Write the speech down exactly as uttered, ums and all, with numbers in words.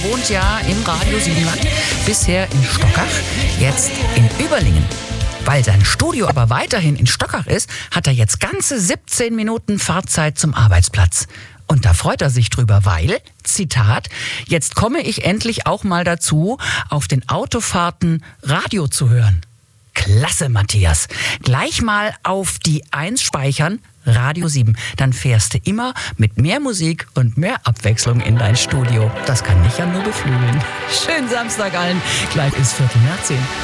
wohnt ja im Radio Siebenland, bisher in Stockach, jetzt in Überlingen. Weil sein Studio aber weiterhin in Stockach ist, hat er jetzt ganze siebzehn Minuten Fahrzeit zum Arbeitsplatz. Und da freut er sich drüber, weil, Zitat, jetzt komme ich endlich auch mal dazu, auf den Autofahrten Radio zu hören. Klasse, Matthias. Gleich mal auf die eins speichern, Radio sieben. Dann fährst du immer mit mehr Musik und mehr Abwechslung in dein Studio. Das kann dich ja nur beflügeln. Schönen Samstag allen. Gleich ist Viertel nach zehn.